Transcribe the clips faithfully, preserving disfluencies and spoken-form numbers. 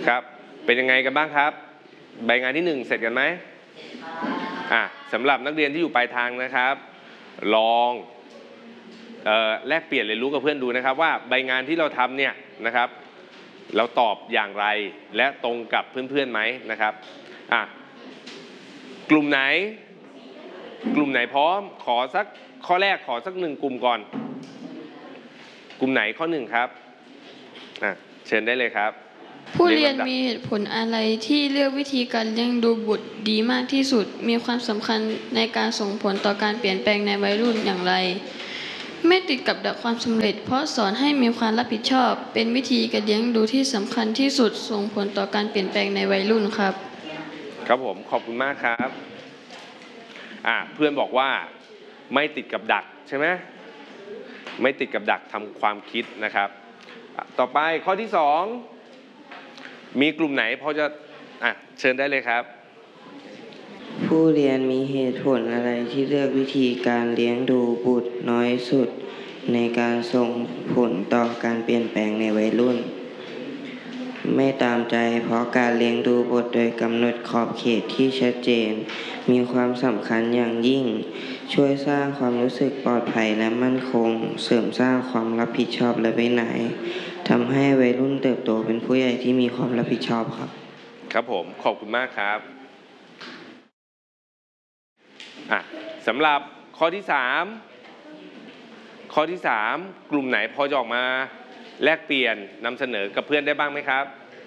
ครับเป็นยังไงกันบ้างครับใบงานที่หนึ่งเสร็จกันไหมอ่ะสำหรับนักเรียนที่อยู่ปลายทางนะครับลองเอ่อแลกเปลี่ยนเรียนรู้กับเพื่อนดูนะครับว่าใบงานที่เราทำเนี่ยนะครับเราตอบอย่างไรและตรงกับเพื่อนๆไหมนะครับอ่ะกลุ่มไหนกลุ่มไหนพร้อมขอสักข้อแรกขอสักหนึ่งกลุ่มก่อนกลุ่มไหนข้อหนึ่งครับอ่ะเชิญได้เลยครับผู้เรียนมีเหตุผลอะไรที่เลือกวิธีการเลี้ยงดูบุตรดีมากที่สุดมีความสำคัญในการส่งผลต่อการเปลี่ยนแปลงในวัยรุ่นอย่างไรไม่ติดกับดักความสำเร็จเพราะสอนให้มีความรับผิดชอบเป็นวิธีการเลี้ยงดูที่สำคัญที่สุดส่งผลต่อการเปลี่ยนแปลงในวัยรุ่นครับครับผมขอบคุณมากครับอ่าเพื่อนบอกว่าไม่ติดกับดักใช่ไหมไม่ติดกับดักทำความคิดนะครับต่อไปข้อที่สองมีกลุ่มไหนพอจะอ่ะเชิญได้เลยครับผู้เรียนมีเหตุผลอะไรที่เลือกวิธีการเลี้ยงดูบุตรน้อยสุดในการส่งผลต่อการเปลี่ยนแปลงในวัยรุ่นไม่ตามใจเพราะการเลี้ยงดูบุตรโดยกำหนดขอบเขตที่ชัดเจนมีความสำคัญอย่างยิ่งช่วยสร้างความรู้สึกปลอดภัยและมั่นคงเสริมสร้างความรับผิดชอบและวินัยทำให้วัยรุ่นเติบโตเป็นผู้ใหญ่ที่มีความรับผิดชอบครับครับผมขอบคุณมากครับอ่ะสำหรับข้อที่สามข้อที่สามกลุ่มไหนพอจะออกมาแลกเปลี่ยนนำเสนอกับเพื่อนได้บ้างไหมครับ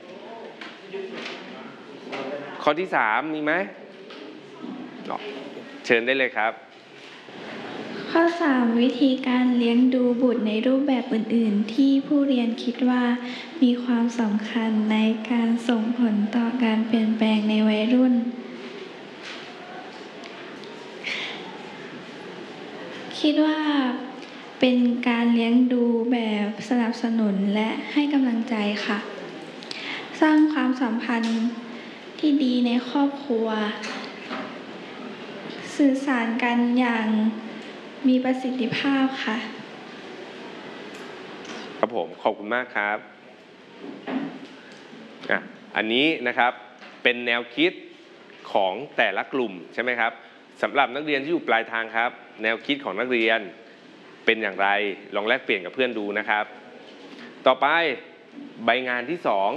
ข้อที่สามมีไหมเชิญได้เลยครับข้อสามวิธีการเลี้ยงดูบุตรในรูปแบบอื่นๆที่ผู้เรียนคิดว่ามีความสำคัญในการส่งผลต่อการเปลี่ยนแปลงในวัยรุ่นคิดว่าเป็นการเลี้ยงดูแบบสนับสนุนและให้กำลังใจค่ะสร้างความสัมพันธ์ที่ดีในครอบครัวสื่อสารกันอย่างมีประสิทธิภาพค่ะครับผมขอบคุณมากครับอ่ะอันนี้นะครับเป็นแนวคิดของแต่ละกลุ่มใช่ไหมครับสำหรับนักเรียนที่อยู่ปลายทางครับแนวคิดของนักเรียนเป็นอย่างไรลองแลกเปลี่ยนกับเพื่อนดูนะครับต่อไปใบงานที่สอง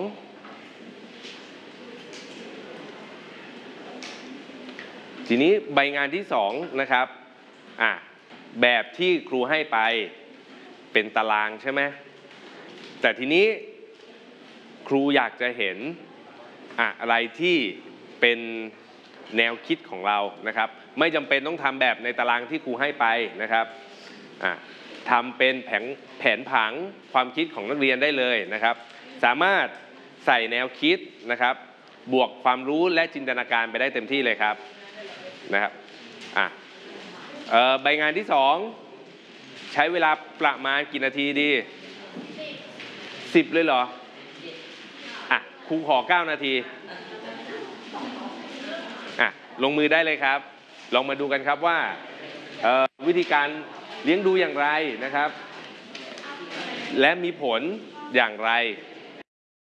ทีนี้ใบงานที่สองนะครับอ่ะแบบที่ครูให้ไปเป็นตารางใช่ไหมแต่ทีนี้ครูอยากจะเห็นอะไรที่เป็นแนวคิดของเรานะครับไม่จำเป็นต้องทำแบบในตารางที่ครูให้ไปนะครับทำเป็นแผนแผนผังความคิดของนักเรียนได้เลยนะครับสามารถใส่แนวคิดนะครับบวกความรู้และจินตนาการไปได้เต็มที่เลยครับนะครับอ่ะเอ่อใบงานที่สองใช้เวลาประมาณกี่นาทีดีสิบเลยเหรออ่ะครูขอเก้านาทีอ่ะลงมือได้เลยครับลองมาดูกันครับว่าเอ่อวิธีการเลี้ยงดูอย่างไรนะครับและมีผลอย่างไร